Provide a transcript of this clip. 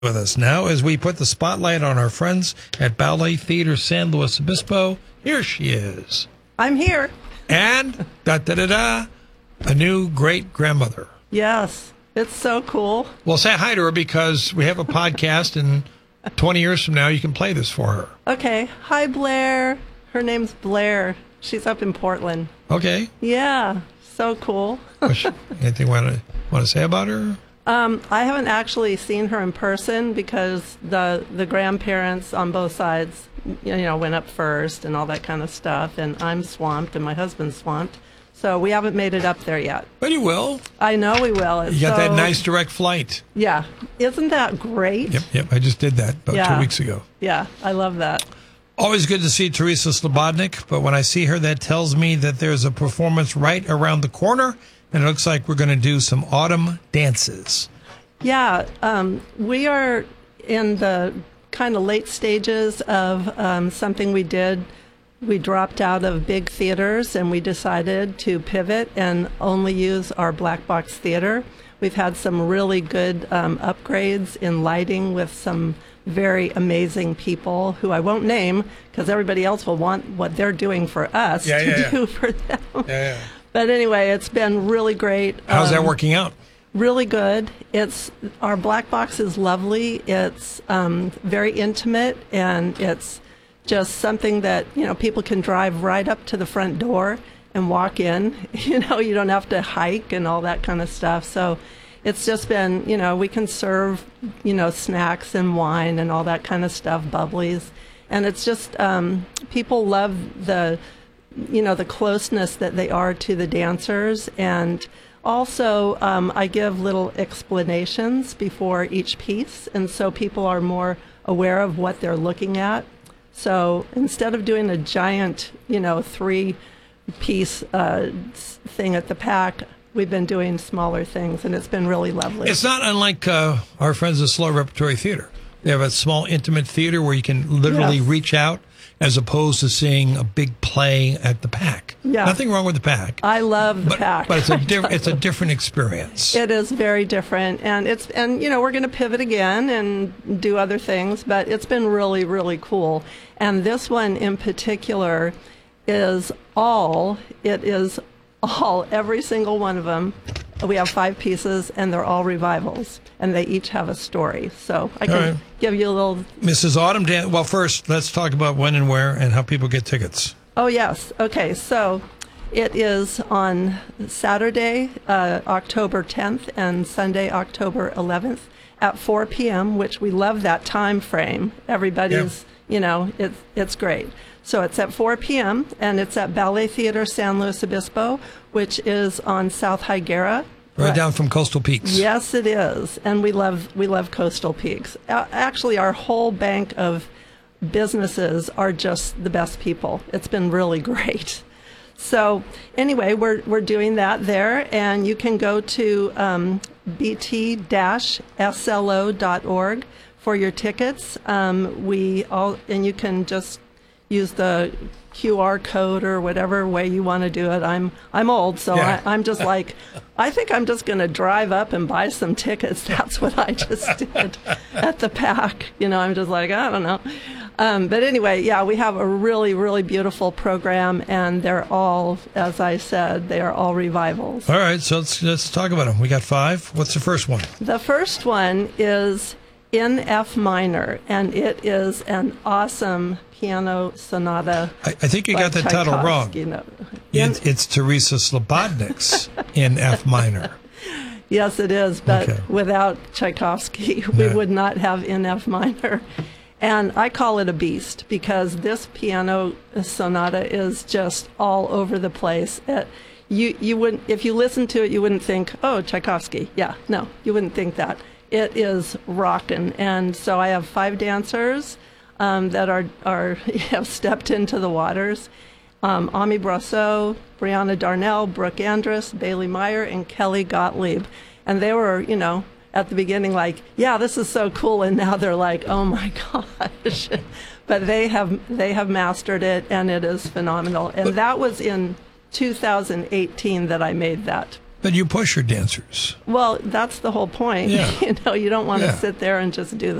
With us now as we put the spotlight on our friends at Ballet Theater San Luis Obispo. Here she is. I'm here. And, a new great-grandmother. Yes, it's so cool. Well, say hi to her because we have a podcast and 20 years from now you can play this for her. Okay. Hi, Blair. Her name's Blair. She's up in Portland. Okay. Yeah, so cool. Anything you want to say about her? I haven't actually seen her in person because the grandparents on both sides, went up first and all that kind of stuff, and I'm swamped and my husband's swamped, so we haven't made it up there yet. But you will. I know we will. You got that nice direct flight. Yeah. Isn't that great? Yep. I just did that about 2 weeks ago. Yeah, I love that. Always good to see Teresa Slobodnik, but when I see her, that tells me that there's a performance right around the corner, and it looks like we're going to do some autumn dances. Yeah, we are in the kind of late stages of something we did. We dropped out of big theaters, and we decided to pivot and only use our black box theater. We've had some really good upgrades in lighting with some very amazing people who I won't name because everybody else will want what they're doing for us to do for them. Yeah. But anyway, it's been really great. How's that working out? Really good. Our black box is lovely. It's very intimate, and it's just something that people can drive right up to the front door and walk in. You don't have to hike and all that kind of stuff. So it's just been, we can serve, snacks and wine and all that kind of stuff, bubblies. And it's just, people love the closeness that they are to the dancers. And also, I give little explanations before each piece. And so people are more aware of what they're looking at. So instead of doing a giant, 3-piece thing at the Pack, we've been doing smaller things, and it's been really lovely. It's not unlike our friends at Slow Repertory Theater. They have a small, intimate theater where you can literally reach out as opposed to seeing a big play at the Pack. Yeah. Nothing wrong with the Pack. I love the Pack. But it's a different experience. It is very different, and we're going to pivot again and do other things, but it's been really, really cool. And this one in particular is every single one of them. We have 5 pieces, and they're all revivals, and they each have a story. So I can give you a little... Mrs. Autumn Dan. Well, first, let's talk about when and where and how people get tickets. Oh, yes. Okay, so it is on Saturday, October 10th, and Sunday, October 11th at 4 p.m., which we love that time frame. Everybody's, it's great. So it's at 4 p.m., and it's at Ballet Theater San Luis Obispo, which is on South Higuera. Right down from Coastal Peaks. Yes, it is. And we love Coastal Peaks. Actually, our whole bank of businesses are just the best people. It's been really great. So anyway, we're doing that there, and you can go to bt-slo.org for your tickets. And you can just use the QR code or whatever way you want to do it. I'm old, so I'm just like, I think I'm just going to drive up and buy some tickets. That's what I just did at the Pack. I'm just like, I don't know. But anyway, we have a really, really beautiful program, and they're all, as I said, they are all revivals. All right, so let's talk about them. We got 5. What's the first one? The first one is in F minor, and it is an awesome piano sonata. I think you got the title wrong. It's Teresa Slobodnik's in F minor. Yes, it is, but without Tchaikovsky, we would not have in F minor. And I call it a beast because this piano sonata is just all over the place. You wouldn't, if you listen to it, you wouldn't think, oh, Tchaikovsky. Yeah, no, you wouldn't think that. It is rockin'. And so I have 5 dancers that have stepped into the waters. Ami Brasseau, Brianna Darnell, Brooke Andrus, Bailey Meyer, and Kelly Gottlieb. And they were, at the beginning like, yeah, this is so cool. And now they're like, oh my gosh. But they have mastered it, and it is phenomenal. And that was in 2018 that I made that. But you push your dancers. Well, that's the whole point. Yeah. You don't want to Yeah. sit there and just do